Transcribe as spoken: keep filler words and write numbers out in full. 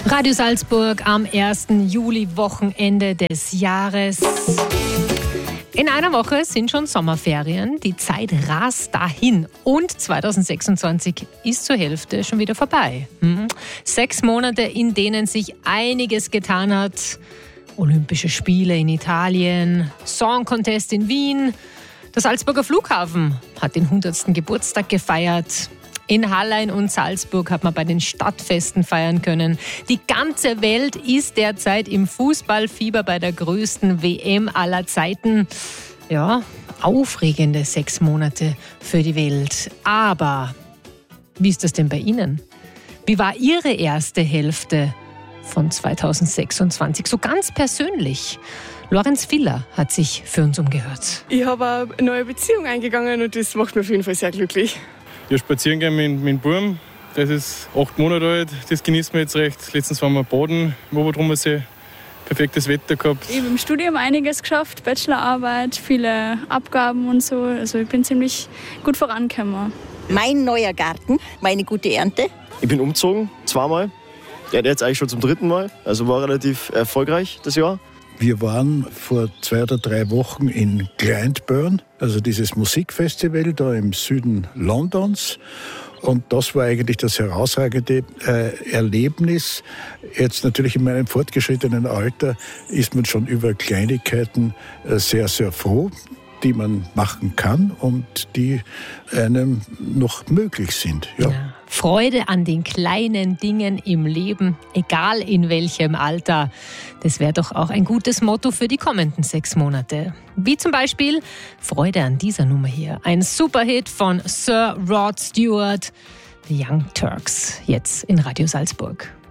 Radio Salzburg am ersten Juli-Wochenende des Jahres. In einer Woche sind schon Sommerferien. Die Zeit rast dahin. Und zweitausendsechsundzwanzig ist zur Hälfte schon wieder vorbei. Hm? Sechs Monate, in denen sich einiges getan hat. Olympische Spiele in Italien, Song Contest in Wien. Der Salzburger Flughafen hat den hundertsten Geburtstag gefeiert. In Hallein und Salzburg hat man bei den Stadtfesten feiern können. Die ganze Welt ist derzeit im Fußballfieber bei der größten W M aller Zeiten. Ja, aufregende sechs Monate für die Welt. Aber wie ist das denn bei Ihnen? Wie war Ihre erste Hälfte von zweitausendsechsundzwanzig? So ganz persönlich. Lorenz Filler hat sich für uns umgehört. Ich habe eine neue Beziehung eingegangen und das macht mich auf jeden Fall sehr glücklich. Ja, spazieren gehen mit, mit dem Burm. Das ist acht Monate alt. Das genießen wir jetzt recht. Letztens waren wir baden im Obertrummersee. Perfektes Wetter gehabt. Ich habe im Studium einiges geschafft. Bachelorarbeit, viele Abgaben und so. Also ich bin ziemlich gut vorangekommen. Mein neuer Garten, meine gute Ernte. Ich bin umgezogen, zweimal. Ja, jetzt eigentlich schon zum dritten Mal. Also war relativ erfolgreich das Jahr. Wir waren vor zwei oder drei Wochen in Glyndebourne, also dieses Musikfestival da im Süden Londons. Und das war eigentlich das herausragende äh, Erlebnis. Jetzt natürlich in meinem fortgeschrittenen Alter ist man schon über Kleinigkeiten äh, sehr, sehr froh, die man machen kann und die einem noch möglich sind. Ja. Ja. Freude an den kleinen Dingen im Leben, egal in welchem Alter. Das wäre doch auch ein gutes Motto für die kommenden sechs Monate. Wie zum Beispiel Freude an dieser Nummer hier. Ein Superhit von Sir Rod Stewart, The Young Turks, jetzt in Radio Salzburg.